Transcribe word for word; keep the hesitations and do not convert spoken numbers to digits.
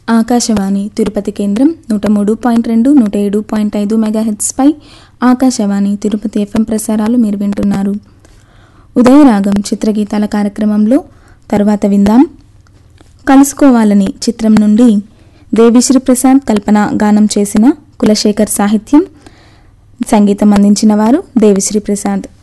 ఆకాశవాణి తిరుపతి కేంద్రం నూట మూడు పాయింట్ రెండు నూట ఏడు పాయింట్ ఐదు మెగాహెర్ట్జ్పై ఆకాశవాణి తిరుపతి ఎఫ్ఎం ప్రసారాలు మీరు వింటున్నారు. ఉదయరాగం చిత్రగీతాల కార్యక్రమంలో తరువాత విందాం. కలుసుకోవాలని చిత్రం నుండి దేవిశ్రీ ప్రసాద్ కల్పన గానం చేసిన కులశేఖర్ సాహిత్యం, సంగీతం అందించిన వారు దేవిశ్రీ ప్రసాద్.